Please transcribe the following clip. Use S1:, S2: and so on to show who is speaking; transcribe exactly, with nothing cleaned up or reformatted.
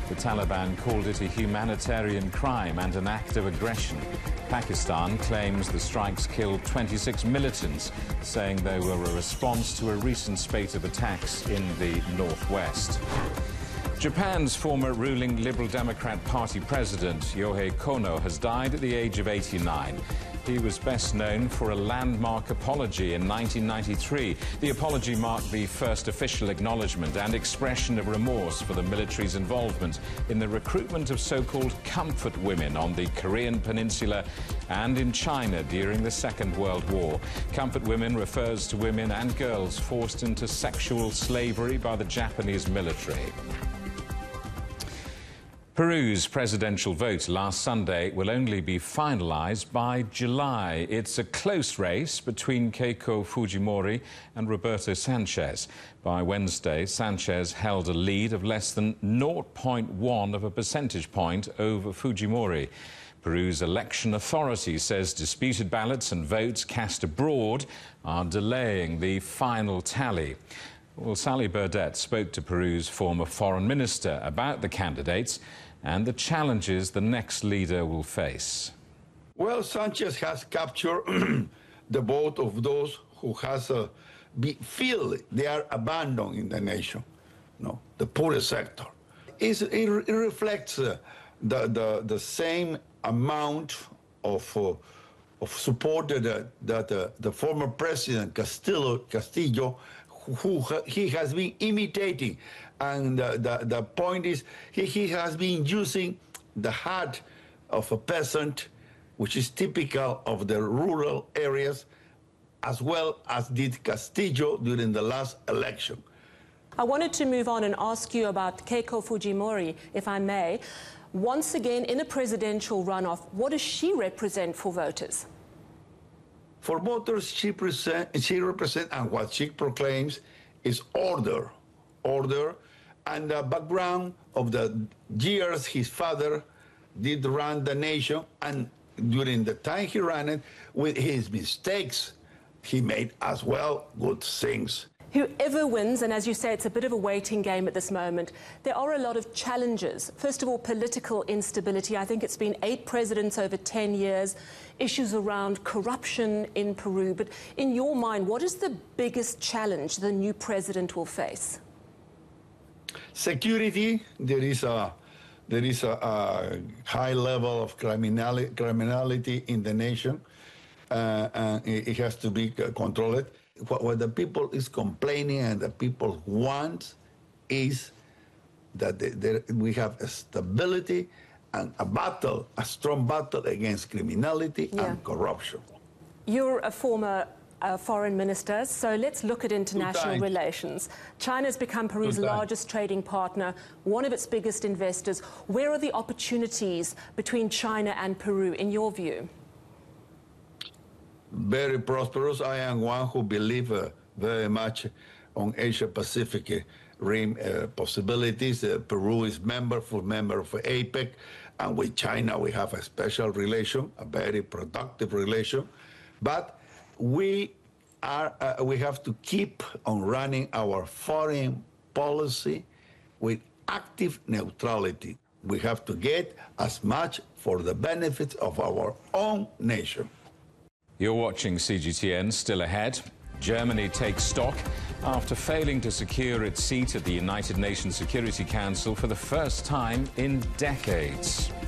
S1: The Taliban called it a humanitarian crime and an act of aggression. Pakistan claims the strikes killed twenty-six militants, saying they were a response to a recent spate of attacks in the northwest. Japan's former ruling Liberal Democrat Party president, Yohei Kono, has died at the age of eighty-nine. He was best known for a landmark apology in nineteen ninety-three. The apology marked the first official acknowledgement and expression of remorse for the military's involvement in the recruitment of so-called comfort women on the Korean Peninsula and in China during the Second World War. Comfort women refers to women and girls forced into sexual slavery by the Japanese military. Peru's presidential vote last Sunday will only be finalised by July. It's a close race between Keiko Fujimori and Roberto Sanchez. By Wednesday, Sanchez held a lead of less than zero point one of a percentage point over Fujimori. Peru's election authority says disputed ballots and votes cast abroad are delaying the final tally. Well, Sally Burdett spoke to Peru's former foreign minister about the candidates and the challenges the next leader will face.
S2: Well, Sanchez has captured the vote of those who has uh, be, feel they are abandoned in the nation, no, the poor sector. It's, it, it reflects uh, the, the, the same amount of, uh, of support that, that uh, the former president Castillo, Castillo who he has been imitating. And uh, the, the point is, he, he has been using the heart of a peasant, which is typical of the rural areas, as well as did Castillo during the last election.
S3: I wanted to move on and ask you about Keiko Fujimori, if I may. Once again, in a presidential runoff, what does she represent for voters?
S2: For voters, she, present, she represents, and what she proclaims is order. Order, and the background of the years his father did run the nation, and during the time he ran it, with his mistakes, he made as well good things.
S3: Whoever wins, and as you say, it's a bit of a waiting game at this moment, there are a lot of challenges. First of all, political instability. I think it's been eight presidents over ten years, issues around corruption in Peru. But in your mind, what is the biggest challenge the new president will face?
S2: Security. There is a, there is a, a high level of criminality, criminality in the nation, uh, and it, it has to be controlled. What, what the people is complaining and the people want is that they, they, we have a stability and a battle, a strong battle against criminality yeah. and corruption.
S3: You're a former uh, foreign minister, so let's look at international relations. China's become Peru's largest trading partner, one of its biggest investors. Where are the opportunities between China and Peru, in your view?
S2: Very prosperous. I am one who believes uh, very much on Asia-Pacific uh, rim uh, possibilities. Uh, Peru is member, full member of APEC, and with China we have a special relation, a very productive relation. But we are uh, we have to keep on running our foreign policy with active neutrality. We have to get as much for the benefits of our own nation.
S1: You're watching C G T N. Still ahead, Germany takes stock after failing to secure its seat at the United Nations Security Council for the first time in decades.